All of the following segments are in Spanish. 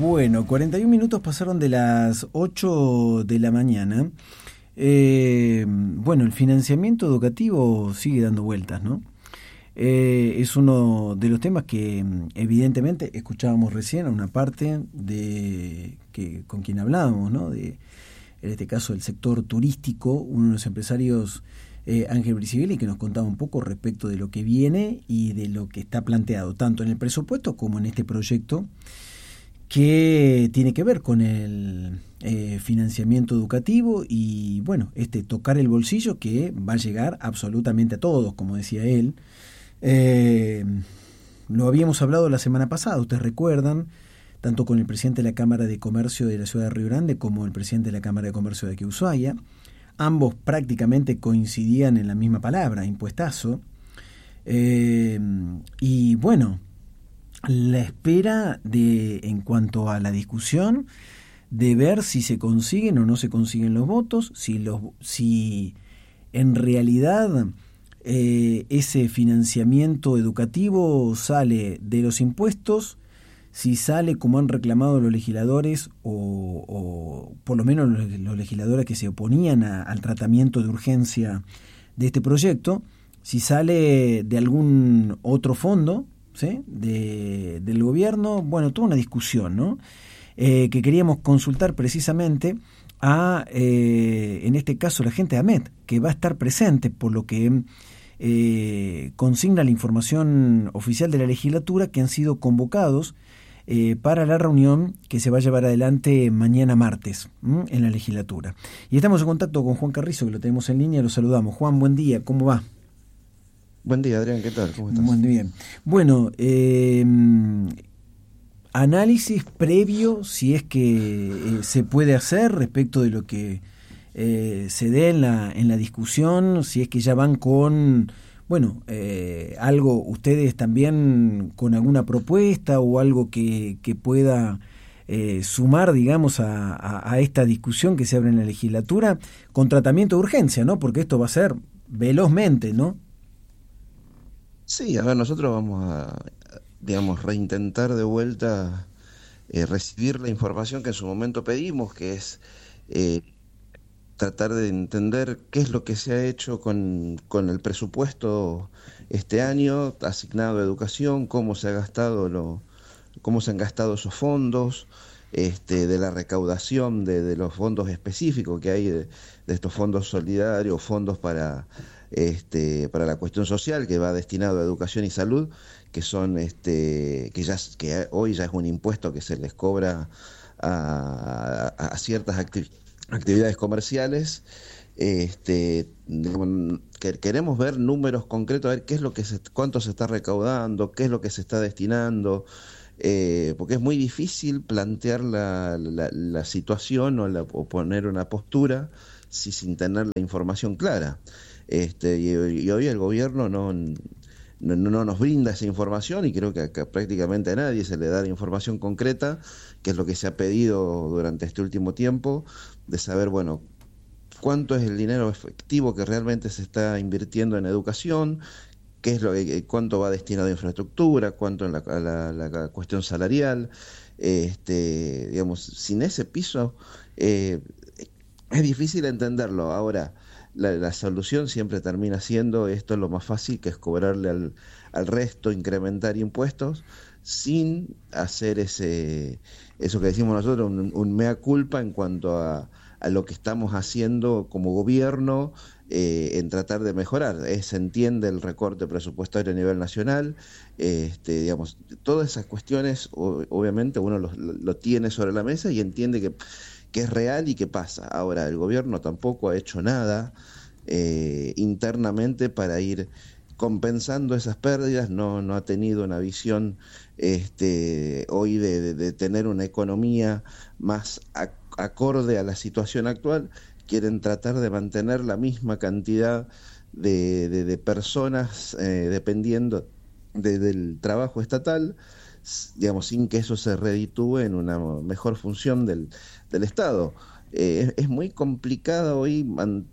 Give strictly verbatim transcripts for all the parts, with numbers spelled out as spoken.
Bueno, cuarenta y un minutos pasaron de las ocho de la mañana. Eh, bueno, el financiamiento educativo sigue dando vueltas, ¿no? Eh, es uno de los temas que evidentemente escuchábamos recién a una parte de que con quien hablábamos, ¿no? De, en este caso, el sector turístico, uno de los empresarios, eh, Ángel Brisighella, que nos contaba un poco respecto de lo que viene y de lo que está planteado, tanto en el presupuesto como en este proyecto, que tiene que ver con el eh, financiamiento educativo y, bueno, este tocar el bolsillo que va a llegar absolutamente a todos, como decía él. Eh, lo habíamos hablado la semana pasada, ustedes recuerdan, tanto con el presidente de la Cámara de Comercio de la ciudad de Río Grande como el presidente de la Cámara de Comercio de aquí Ushuaia. Ambos prácticamente coincidían en la misma palabra, impuestazo. Eh, y bueno, la espera de, en cuanto a la discusión, de ver si se consiguen o no se consiguen los votos, si, los, si en realidad eh, ese financiamiento educativo sale de los impuestos, si sale como han reclamado los legisladores o, o por lo menos los, los legisladores que se oponían a, al tratamiento de urgencia de este proyecto, si sale de algún otro fondo, ¿sí? de, del gobierno. Bueno, toda una discusión, ¿no? Eh, que queríamos consultar precisamente a, eh, en este caso, la gente de AMET, que va a estar presente, por lo que eh, consigna la información oficial de la legislatura, que han sido convocados eh, para la reunión que se va a llevar adelante mañana martes ¿m? en la legislatura. Y estamos en contacto con Juan Carrizo, que lo tenemos en línea, lo saludamos. Juan, buen día, ¿cómo va? Buen día, Adrián, ¿qué tal? ¿Cómo estás? Muy bien. Bueno, eh, análisis previo, si es que eh, se puede hacer respecto de lo que eh, se dé en la, en la discusión, si es que ya van con, bueno, eh, algo, ustedes también con alguna propuesta o algo que, que pueda eh, sumar, digamos, a, a, a esta discusión que se abre en la legislatura, con tratamiento de urgencia, ¿no? Porque esto va a ser velozmente, ¿no? Sí, a ver, nosotros vamos a, digamos, reintentar de vuelta eh, recibir la información que en su momento pedimos, que es eh, tratar de entender qué es lo que se ha hecho con, con el presupuesto este año asignado a educación, cómo se ha gastado lo, cómo se han gastado esos fondos, este, de la recaudación de, de los fondos específicos que hay, de, de estos fondos solidarios, fondos para este, para la cuestión social, que va destinado a educación y salud, que son este, que ya que hoy ya es un impuesto que se les cobra a, a, a ciertas acti- actividades comerciales. Este, que queremos ver números concretos, a ver qué es lo que se, cuánto se está recaudando, qué es lo que se está destinando, eh, porque es muy difícil plantear la, la, la situación o, la, o poner una postura si, sin tener la información clara. Este, y, y hoy el gobierno no, no, no nos brinda esa información, y creo que, que prácticamente a nadie se le da la información concreta, que es lo que se ha pedido durante este último tiempo, de saber, bueno, cuánto es el dinero efectivo que realmente se está invirtiendo en educación, qué es lo que, cuánto va destinado a infraestructura, cuánto en la, a la, la cuestión salarial. Este, digamos, sin ese piso eh, es difícil entenderlo. Ahora, La, la solución siempre termina siendo esto, lo más fácil, que es cobrarle al, al resto, incrementar impuestos, sin hacer ese eso que decimos nosotros, un, un mea culpa en cuanto a, a lo que estamos haciendo como gobierno eh, en tratar de mejorar. Eh, se entiende el recorte presupuestario a nivel nacional, eh, este, digamos, todas esas cuestiones, o, obviamente uno lo, lo tiene sobre la mesa y entiende que que es real y que pasa. Ahora, el gobierno tampoco ha hecho nada eh, internamente para ir compensando esas pérdidas, no, no ha tenido una visión este, hoy de, de, de tener una economía más ac- acorde a la situación actual. Quieren tratar de mantener la misma cantidad de, de, de personas eh, dependiendo de, del trabajo estatal, digamos, sin que eso se reditúe en una mejor función del, del Estado. Eh, es, es muy complicado hoy man,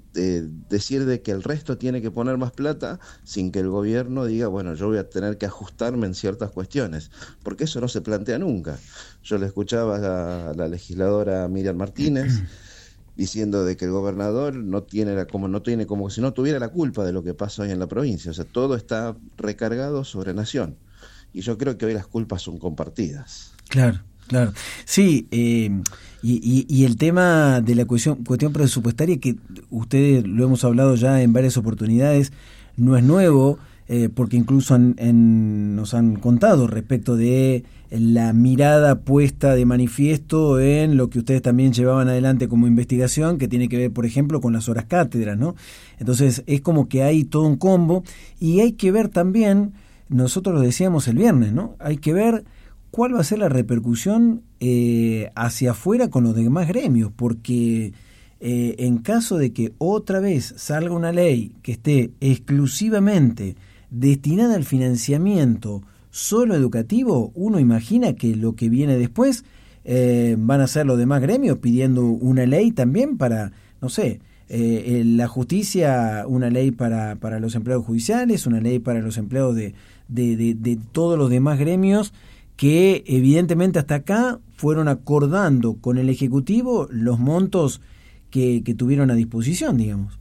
eh, decir de que el resto tiene que poner más plata sin que el gobierno diga, bueno, yo voy a tener que ajustarme en ciertas cuestiones, porque eso no se plantea nunca. Yo le escuchaba a la legisladora Miriam Martínez diciendo de que el gobernador no tiene la, como no tiene como si no tuviera la culpa de lo que pasa hoy en la provincia, o sea, todo está recargado sobre Nación, y yo creo que hoy las culpas son compartidas. Claro, claro. Sí, eh, y, y, y el tema de la cuestión, cuestión presupuestaria, que ustedes lo hemos hablado ya en varias oportunidades, no es nuevo, eh, porque incluso han, en, nos han contado respecto de la mirada puesta de manifiesto en lo que ustedes también llevaban adelante como investigación, que tiene que ver, por ejemplo, con las horas cátedras, ¿no? Entonces, es como que hay todo un combo, y hay que ver también, nosotros lo decíamos el viernes, ¿no? Hay que ver cuál va a ser la repercusión eh, hacia afuera con los demás gremios, porque eh, en caso de que otra vez salga una ley que esté exclusivamente destinada al financiamiento solo educativo, uno imagina que lo que viene después eh, van a ser los demás gremios pidiendo una ley también para, no sé, eh, la justicia, una ley para, para los empleados judiciales, una ley para los empleados de, de, de, de todos los demás gremios, que evidentemente hasta acá fueron acordando con el Ejecutivo los montos que, que tuvieron a disposición, digamos.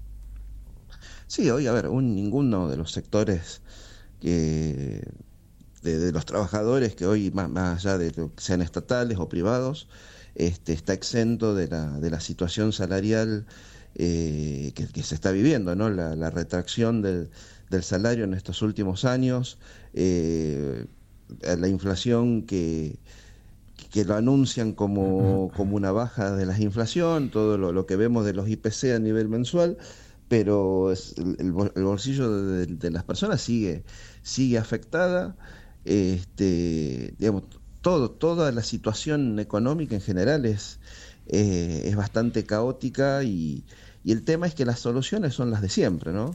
Sí, hoy, a ver, un, ninguno de los sectores que de, de los trabajadores que hoy, más, más allá de que sean estatales o privados, este, está exento de la, de la situación salarial eh, que, que se está viviendo, ¿no? La, la retracción del, del salario en estos últimos años, eh, la inflación que, que lo anuncian como, como una baja de la inflación, todo lo, lo que vemos de los I P C a nivel mensual, pero es, el, el bolsillo de, de las personas sigue, sigue afectada, este, digamos, todo, toda la situación económica en general es, eh, es bastante caótica, y, y el tema es que las soluciones son las de siempre, ¿no?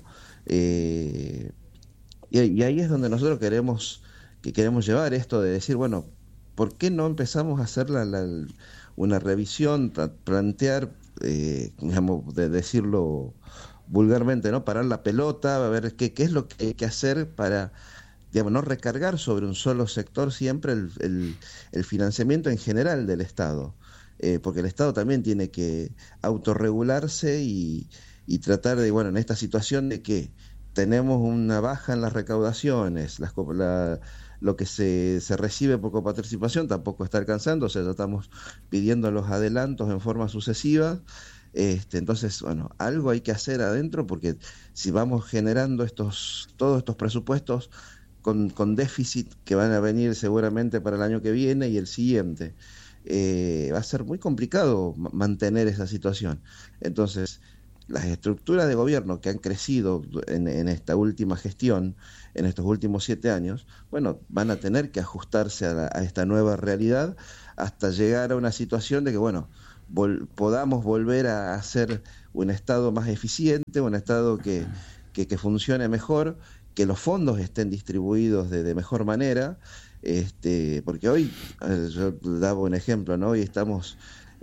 Eh, y, y ahí es donde nosotros queremos que queremos llevar esto de decir, bueno, ¿por qué no empezamos a hacer la, la, una revisión, plantear, eh, digamos, de decirlo vulgarmente, ¿no? Parar la pelota, a ver qué, qué es lo que hay que hacer para, digamos, no recargar sobre un solo sector siempre el, el, el financiamiento en general del Estado, eh, porque el Estado también tiene que autorregularse y, y tratar de, bueno, en esta situación de que tenemos una baja en las recaudaciones, las, la, lo que se, se recibe por coparticipación tampoco está alcanzando, o sea, ya estamos pidiendo los adelantos en forma sucesiva. Este, entonces, bueno, algo hay que hacer adentro, porque si vamos generando estos todos estos presupuestos con, con déficit que van a venir seguramente para el año que viene y el siguiente, eh, va a ser muy complicado mantener esa situación. Entonces, las estructuras de gobierno que han crecido en, en esta última gestión, en estos últimos siete años, bueno, van a tener que ajustarse a, la, a esta nueva realidad hasta llegar a una situación de que, bueno, vol, podamos volver a hacer un Estado más eficiente, un Estado que, que, que funcione mejor, que los fondos estén distribuidos de, de mejor manera, este, porque hoy, yo daba un ejemplo, ¿no? Hoy estamos...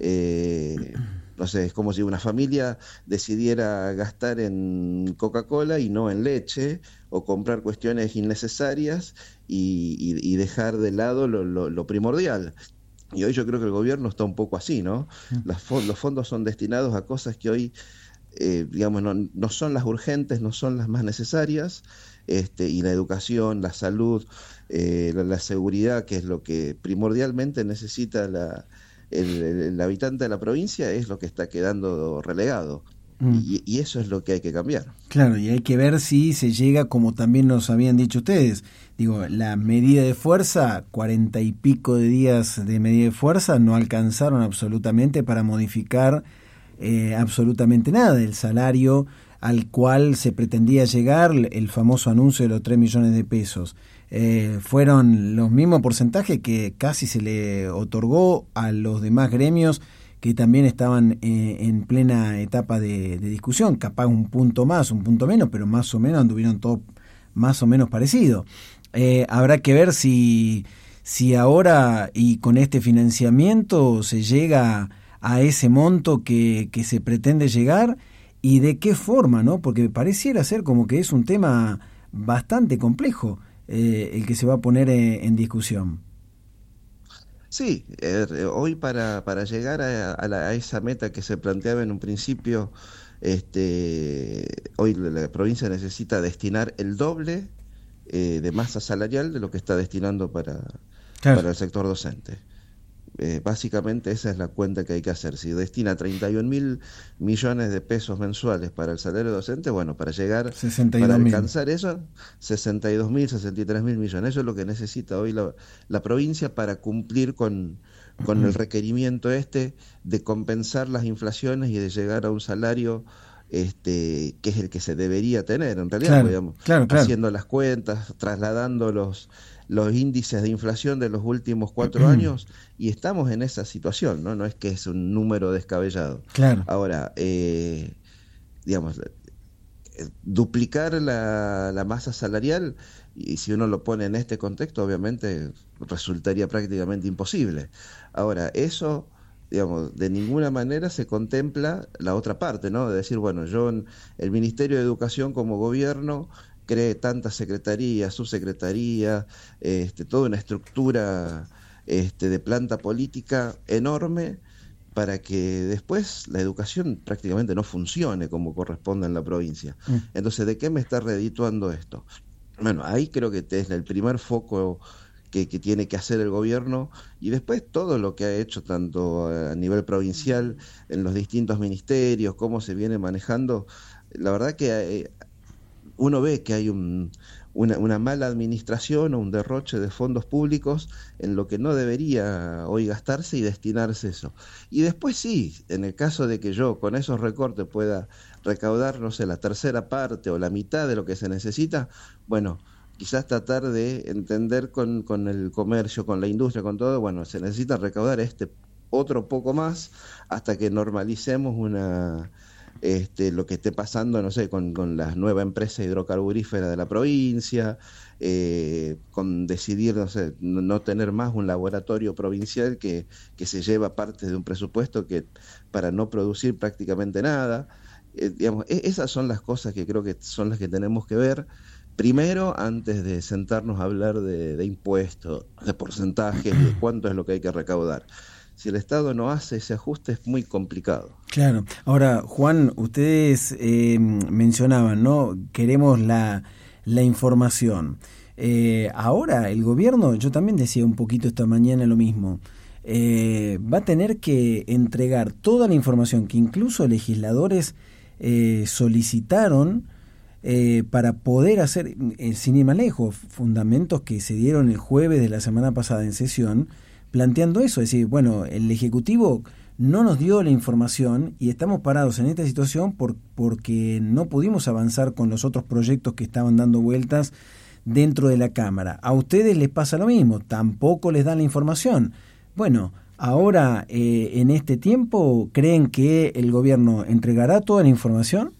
Eh, no sé, es como si una familia decidiera gastar en Coca-Cola y no en leche, o comprar cuestiones innecesarias y, y, y dejar de lado lo, lo, lo primordial. Y hoy yo creo que el gobierno está un poco así, ¿no? Las, los fondos son destinados a cosas que hoy, eh, digamos, no, no son las urgentes, no son las más necesarias, este, y la educación, la salud, eh, la, la seguridad, que es lo que primordialmente necesita la... El, el, el habitante de la provincia, es lo que está quedando relegado, mm. y, y eso es lo que hay que cambiar. Claro, y hay que ver si se llega, como también nos habían dicho ustedes, digo, la medida de fuerza, cuarenta y pico de días de medida de fuerza no alcanzaron absolutamente para modificar eh, absolutamente nada. El salario al cual se pretendía llegar, el famoso anuncio de los tres millones de pesos, Eh, fueron los mismos porcentajes que casi se le otorgó a los demás gremios que también estaban eh, en plena etapa de, de discusión, capaz un punto más, un punto menos, pero más o menos anduvieron todo más o menos parecido. Eh, habrá que ver si, si ahora y con este financiamiento se llega a ese monto que, que se pretende llegar, y de qué forma, ¿no? Porque pareciera ser como que es un tema bastante complejo eh, el que se va a poner eh, en discusión. Sí, eh, hoy para, para llegar a, a la- a esa meta que se planteaba en un principio, este, hoy la, la provincia necesita destinar el doble eh, de masa salarial de lo que está destinando para, Claro. para el sector docente. Eh, básicamente esa es la cuenta que hay que hacer. Si destina treinta y un mil millones de pesos mensuales para el salario docente, bueno, para llegar, sesenta y para dos mil. alcanzar eso, sesenta y dos mil, sesenta y tres mil millones. Eso es lo que necesita hoy la, la provincia para cumplir con, con el requerimiento este de compensar las inflaciones y de llegar a un salario este, que es el que se debería tener, en realidad, pues, Claro, digamos, claro, claro. haciendo las cuentas, trasladando los, los índices de inflación de los últimos cuatro años y estamos en esa situación, ¿no? No es que es un número descabellado. Claro. Ahora, eh, digamos, eh, duplicar la, la masa salarial, y si uno lo pone en este contexto, obviamente resultaría prácticamente imposible. Ahora, eso, digamos, de ninguna manera se contempla la otra parte, ¿no? De decir, bueno, yo en el Ministerio de Educación como gobierno cree tantas secretarías, subsecretarías, este, toda una estructura este, de planta política enorme para que después la educación prácticamente no funcione como corresponde en la provincia. Mm. Entonces, ¿de qué me está redituando esto? Bueno, ahí creo que es el primer foco que, que tiene que hacer el gobierno y después todo lo que ha hecho tanto a nivel provincial, en los distintos ministerios, cómo se viene manejando. La verdad que eh, uno ve que hay un, una, una mala administración o un derroche de fondos públicos en lo que no debería hoy gastarse y destinarse eso. Y después sí, en el caso de que yo con esos recortes pueda recaudar, no sé, la tercera parte o la mitad de lo que se necesita, bueno, quizás tratar de entender con, con el comercio, con la industria, con todo, bueno, se necesita recaudar este otro poco más hasta que normalicemos una este, lo que esté pasando, no sé, con, con la nueva empresa hidrocarburífera de la provincia, eh, con decidir, no sé, no, no tener más un laboratorio provincial que, que se lleva parte de un presupuesto que para no producir prácticamente nada. Eh, digamos, e- esas son las cosas que creo que son las que tenemos que ver. Primero, antes de sentarnos a hablar de, de impuestos, de porcentajes y de cuánto es lo que hay que recaudar. Si el Estado no hace ese ajuste es muy complicado. Claro. Ahora, Juan, ustedes eh, mencionaban, ¿no? Queremos la, la información. Eh, ahora el gobierno, yo también decía un poquito esta mañana lo mismo, eh, va a tener que entregar toda la información que incluso legisladores eh, solicitaron eh, para poder hacer, eh, sin ir más lejos, fundamentos que se dieron el jueves de la semana pasada en sesión, planteando eso, es decir, bueno, el Ejecutivo no nos dio la información y estamos parados en esta situación por, porque no pudimos avanzar con los otros proyectos que estaban dando vueltas dentro de la Cámara. A ustedes les pasa lo mismo, tampoco les dan la información. Bueno, ahora eh, en este tiempo, ¿creen que el gobierno entregará toda la información?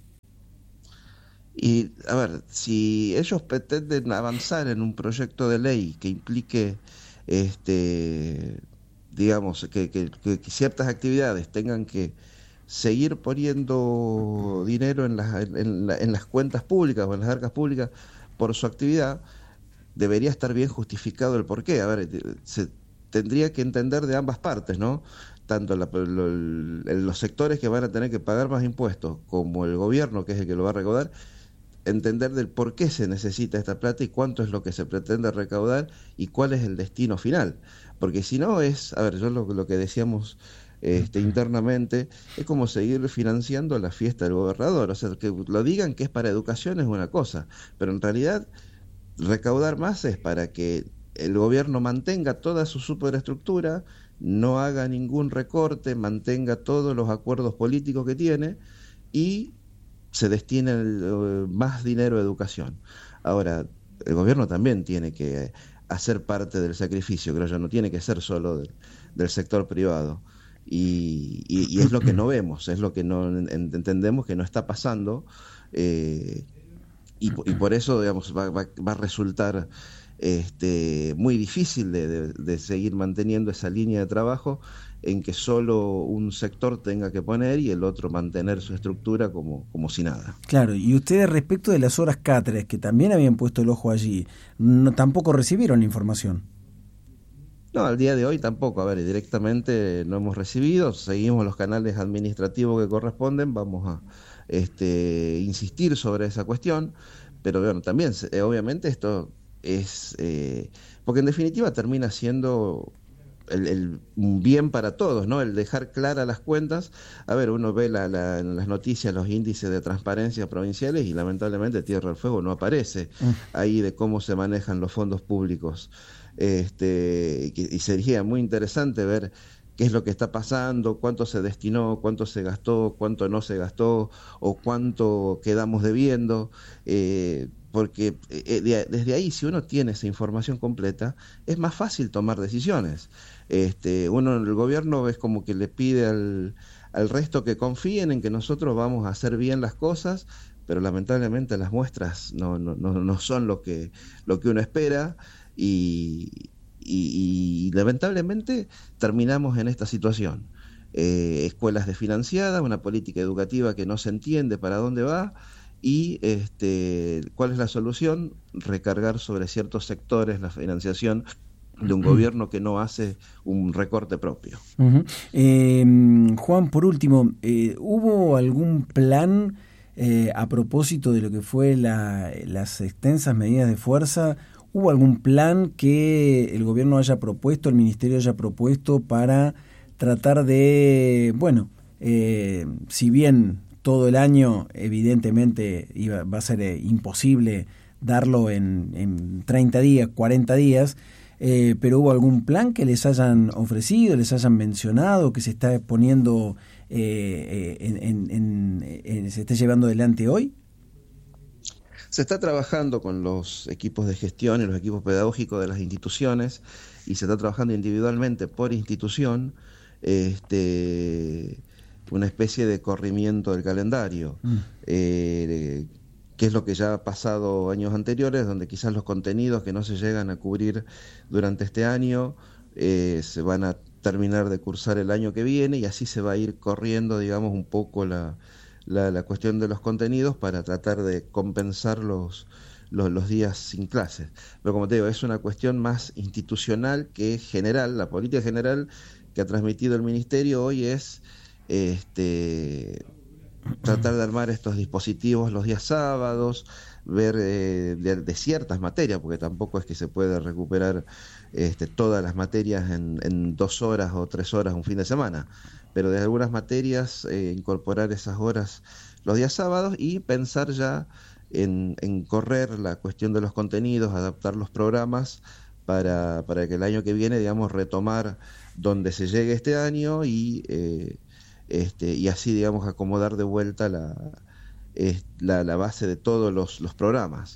Y, a ver, si ellos pretenden avanzar en un proyecto de ley que implique, este, digamos, que, que- que- que ciertas actividades tengan que seguir poniendo dinero en las, en la- en las cuentas públicas o en las arcas públicas por su actividad, debería estar bien justificado el porqué. A ver, eh, se tendría que entender de ambas partes, ¿no? Tanto la- lo- el- los sectores que van a tener que pagar más impuestos como el gobierno, que es el que lo va a recaudar, entender del por qué se necesita esta plata y cuánto es lo que se pretende recaudar y cuál es el destino final. Porque si no es, a ver, yo lo, lo que decíamos este, internamente, es como seguir financiando la fiesta del gobernador. O sea, que lo digan que es para educación es una cosa, pero en realidad recaudar más es para que el gobierno mantenga toda su superestructura, no haga ningún recorte, mantenga todos los acuerdos políticos que tiene y se destina el, eh, más dinero a educación. Ahora, el gobierno también tiene que hacer parte del sacrificio, creo yo, no tiene que ser solo del, del sector privado. Y, y- y es lo que no vemos, es lo que no en- entendemos que no está pasando, eh, y, po- y por eso, digamos, va, va- va a resultar este, muy difícil de, de, de seguir manteniendo esa línea de trabajo en que solo un sector tenga que poner y el otro mantener su estructura como, como si nada. Claro, y ustedes respecto de las horas cátedras, que también habían puesto el ojo allí, no, tampoco recibieron la información. No, al día de hoy tampoco, a ver, directamente no hemos recibido, seguimos los canales administrativos que corresponden, vamos a este, insistir sobre esa cuestión, pero bueno, también, eh, obviamente esto es, eh, porque en definitiva termina siendo el, el, un bien para todos, ¿no? El dejar claras las cuentas. A ver, uno ve la, la, en las noticias los índices de transparencia provinciales y lamentablemente Tierra del Fuego no aparece mm. ahí de cómo se manejan los fondos públicos. Este, y sería muy interesante ver qué es lo que está pasando, cuánto se destinó, cuánto se gastó, cuánto no se gastó o cuánto quedamos debiendo, eh, porque eh, de, desde ahí, si uno tiene esa información completa, es más fácil tomar decisiones. Este, uno en el gobierno es como que le pide al, al resto que confíen en que nosotros vamos a hacer bien las cosas, pero lamentablemente las muestras no, no, no, no son lo que, lo que uno espera. Y, y, y lamentablemente terminamos en esta situación. Eh, escuelas desfinanciadas, una política educativa que no se entiende para dónde va y este, ¿cuál es la solución? Recargar sobre ciertos sectores la financiación de un gobierno que no hace un recorte propio. Uh-huh. Eh, Juan, por último, eh, ¿hubo algún plan eh, a propósito de lo que fue la, las extensas medidas de fuerza? ¿Hubo algún plan que el gobierno haya propuesto, el ministerio haya propuesto para tratar de, bueno, eh, si bien todo el año evidentemente iba, va a ser eh, imposible darlo en, en treinta días, cuarenta días, eh, pero hubo algún plan que les hayan ofrecido, les hayan mencionado, que se está poniendo, eh, en, en, en, en, se está llevando adelante hoy? Se está trabajando con los equipos de gestión y los equipos pedagógicos de las instituciones y se está trabajando individualmente por institución, este, una especie de corrimiento del calendario, mm. eh, que es lo que ya ha pasado años anteriores, donde quizás los contenidos que no se llegan a cubrir durante este año eh, se van a terminar de cursar el año que viene y así se va a ir corriendo, digamos, un poco la... La, la cuestión de los contenidos para tratar de compensar los, los, los días sin clases. Pero como te digo, es una cuestión más institucional que general. La política general que ha transmitido el Ministerio hoy es este, tratar de armar estos dispositivos los días sábados, ver eh, de, de ciertas materias, porque tampoco es que se pueda recuperar este, todas las materias en, en dos horas o tres horas un fin de semana, pero de algunas materias eh, incorporar esas horas los días sábados y pensar ya en, en correr la cuestión de los contenidos, adaptar los programas para, para que el año que viene, digamos, retomar donde se llegue este año y, eh, este, y así, digamos, acomodar de vuelta la, eh, la, la base de todos los, los programas.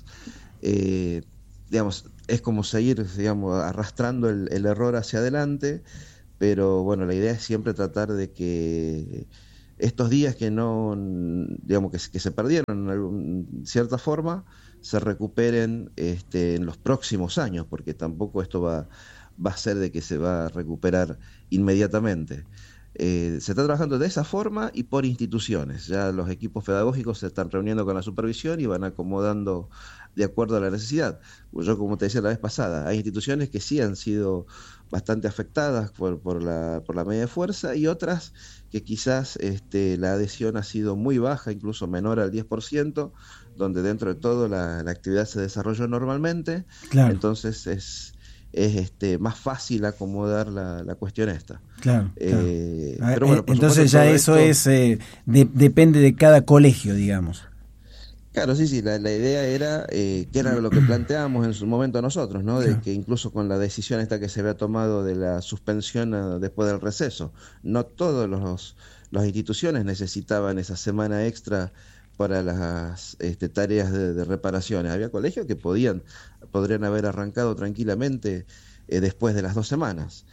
Eh, digamos, es como seguir, digamos, arrastrando el, el error hacia adelante, pero bueno, la idea es siempre tratar de que estos días que no, digamos, que, que se perdieron en cierta forma, se recuperen este, en los próximos años, porque tampoco esto va, va a ser de que se va a recuperar inmediatamente. Eh, se está trabajando de esa forma y por instituciones. Ya los equipos pedagógicos se están reuniendo con la supervisión y van acomodando de acuerdo a la necesidad. Yo, como te decía la vez pasada, hay instituciones que sí han sido bastante afectadas por, por, la, por la medida de fuerza y otras que quizás este, la adhesión ha sido muy baja, incluso menor al diez por ciento, donde dentro de todo la, la actividad se desarrolló normalmente. Claro. Entonces es... es este más fácil acomodar la, la cuestión esta. Claro. Eh, claro. Pero bueno, por Entonces ya eso esto, es eh, de, depende de cada colegio, digamos. Claro, sí, sí, la, la idea era, eh, que era lo que planteábamos en su momento nosotros, ¿no? De claro. que incluso con la decisión esta que se había tomado de la suspensión a, después del receso, no todos los las instituciones necesitaban esa semana extra para las este, tareas de, de reparaciones. Había colegios que podían podrían haber arrancado tranquilamente eh, después de las dos semanas.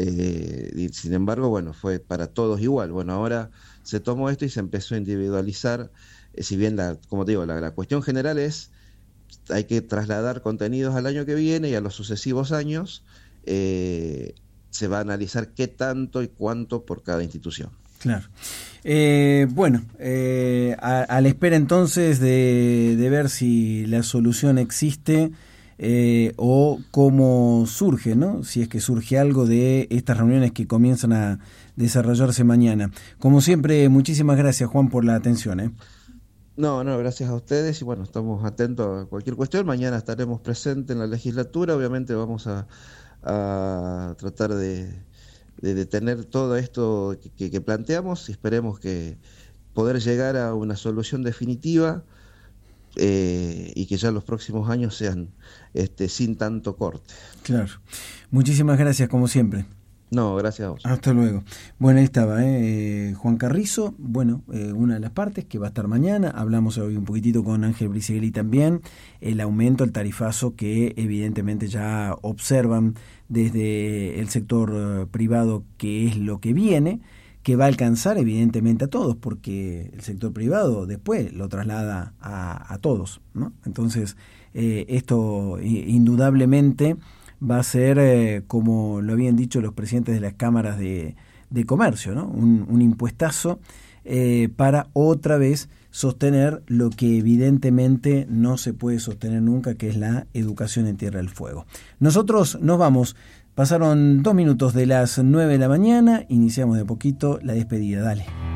Eh, y sin embargo, bueno, fue para todos igual. Bueno, ahora se tomó esto y se empezó a individualizar, eh, si bien, la, como te digo, la, la cuestión general es hay que trasladar contenidos al año que viene y a los sucesivos años eh, se va a analizar qué tanto y cuánto por cada institución. Claro. Eh, bueno, eh, a, a la espera entonces de, de ver si la solución existe eh, o cómo surge, ¿no? Si es que surge algo de estas reuniones que comienzan a desarrollarse mañana. Como siempre, muchísimas gracias, Juan, por la atención, ¿eh? No, no, gracias a ustedes y bueno, estamos atentos a cualquier cuestión. Mañana estaremos presentes en la legislatura. Obviamente vamos a, a tratar de, de detener todo esto que, que planteamos y esperemos que poder llegar a una solución definitiva eh, y que ya los próximos años sean este, sin tanto corte. Claro. Muchísimas gracias, como siempre. No, gracias a vos. Hasta luego. Bueno, ahí estaba, ¿eh? Juan Carrizo, bueno, eh, una de las partes que va a estar mañana. Hablamos hoy un poquitito con Ángel Bricegli también, el aumento, el tarifazo que evidentemente ya observan desde el sector uh, privado, que es lo que viene, que va a alcanzar evidentemente a todos, porque el sector privado después lo traslada a, a todos, ¿no? Entonces, eh, esto indudablemente va a ser, eh, como lo habían dicho los presidentes de las cámaras de, de comercio, ¿no? Un, un impuestazo eh, para otra vez sostener lo que evidentemente no se puede sostener nunca, que es la educación en Tierra del Fuego. Nosotros nos vamos. Pasaron dos minutos de las nueve de la mañana, iniciamos de poquito la despedida. Dale.